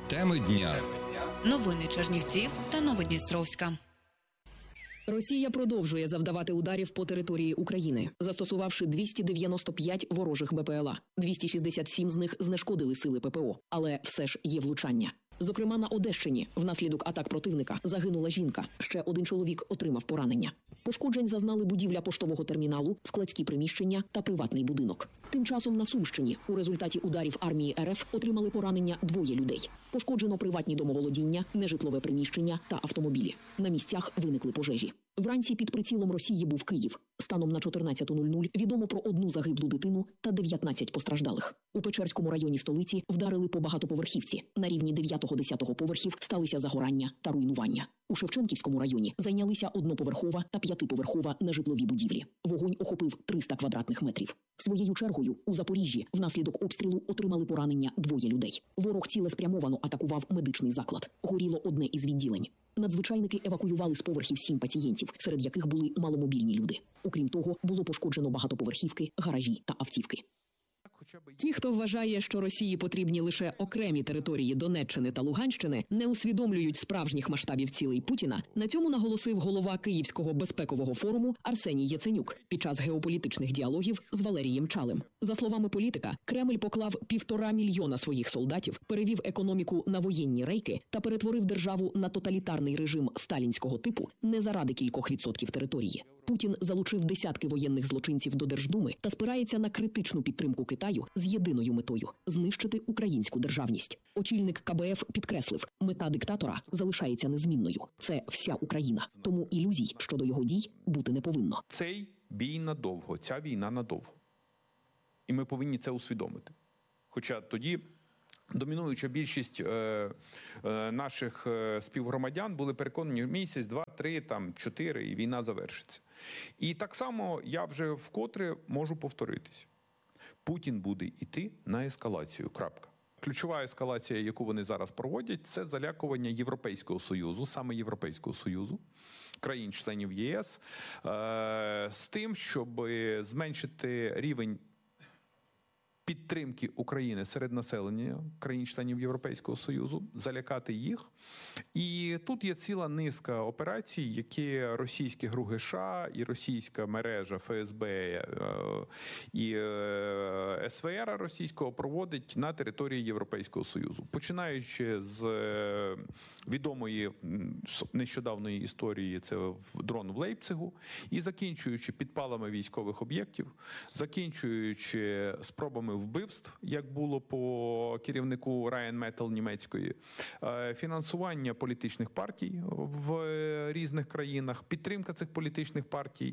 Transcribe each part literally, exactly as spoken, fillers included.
Теми дня. Новини Чернівців та Новодністровська. Росія продовжує завдавати ударів по території України, застосувавши двісті дев'яносто п'ять ворожих БПЛА. двісті шістдесят сім з них знешкодили сили ППО, але все ж є влучання. Зокрема, на Одещині внаслідок атак противника загинула жінка, ще один чоловік отримав поранення. Пошкоджень зазнали будівля поштового терміналу, складські приміщення та приватний будинок. Тим часом на Сумщині у результаті ударів армії РФ отримали поранення двоє людей. Пошкоджено приватні домоволодіння, нежитлове приміщення та автомобілі. На місцях виникли пожежі. Вранці під прицілом Росії був Київ. Станом на чотирнадцяту нуль нуль відомо про одну загиблу дитину та дев'ятнадцять постраждалих. У Печерському районі столиці вдарили по багатоповерхівці. На рівні дев'ятого-десятого поверхів сталися загорання та руйнування. У Шевченківському районі зайнялися одноповерхова та п'ятиповерхова нежитлові будівлі. Вогонь охопив триста квадратних метрів. Своєю чергою у Запоріжжі внаслідок обстрілу отримали поранення двоє людей. Ворог цілеспрямовано атакував медичний заклад. Горіло одне із відділень. Надзвичайники евакуювали з поверхів сім пацієнтів, серед яких були маломобільні люди. Окрім того, було пошкоджено багатоповерхівки, гаражі та автівки. Ті, хто вважає, що Росії потрібні лише окремі території Донеччини та Луганщини, не усвідомлюють справжніх масштабів цілей Путіна. На цьому наголосив голова Київського безпекового форуму Арсеній Яценюк під час геополітичних діалогів з Валерієм Чалим. За словами політика, Кремль поклав півтора мільйона своїх солдатів, перевів економіку на воєнні рейки та перетворив державу на тоталітарний режим сталінського типу не заради кількох відсотків території. Путін залучив десятки воєнних злочинців до Держдуми та спирається на критичну підтримку Китаю з єдиною метою – знищити українську державність. Очільник ка бе еф підкреслив, мета диктатора залишається незмінною. Це вся Україна. Тому ілюзій щодо його дій бути не повинно. Цей бій надовго, ця війна надовго. І ми повинні це усвідомити. Хоча тоді домінуюча більшість е, е, наших е, співгромадян були переконані, місяць, два, три, там, чотири, і війна завершиться. І так само я вже вкотре можу повторитись. Путін буде йти на ескалацію, крапка. Ключова ескалація, яку вони зараз проводять, це залякування Європейського Союзу, саме Європейського Союзу, країн-членів є ес, е, з тим, щоб зменшити рівень підтримки України серед населення країн-членів Європейського Союзу, залякати їх. І тут є ціла низка операцій, які російські ГРУ ге ше а і російська мережа еф ес бе і ес ве ер російського проводить на території Європейського Союзу. Починаючи з відомої нещодавної історії, це дрон в Лейпцигу, і закінчуючи підпалами військових об'єктів, закінчуючи спробами вбивств, як було по керівнику Rheinmetall німецької, фінансування політичних партій в різних країнах, підтримка цих політичних партій,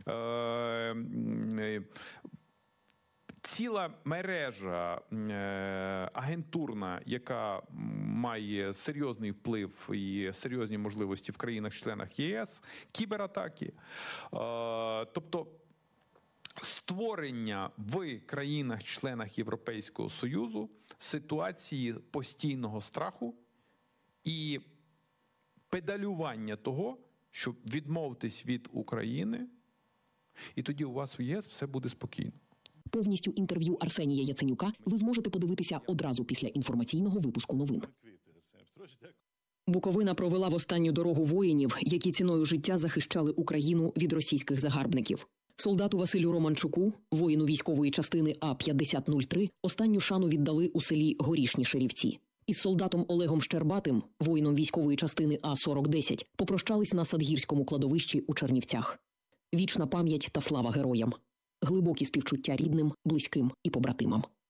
ціла мережа агентурна, яка має серйозний вплив і серйозні можливості в країнах-членах є ес, кібератаки. Тобто створення в країнах-членах Європейського Союзу ситуації постійного страху і педалювання того, щоб відмовитись від України, і тоді у вас в є ес все буде спокійно. Повністю інтерв'ю Арсенія Яценюка ви зможете подивитися одразу після інформаційного випуску новин. Буковина провела в останню дорогу воїнів, які ціною життя захищали Україну від російських загарбників. Солдату Василю Романчуку, воїну військової частини А п'ятдесят нуль три, останню шану віддали у селі Горішні Ширівці. Із солдатом Олегом Щербатим, воїном військової частини А сорок десять, попрощались на Садгірському кладовищі у Чернівцях. Вічна пам'ять та слава героям. Глибокі співчуття рідним, близьким і побратимам.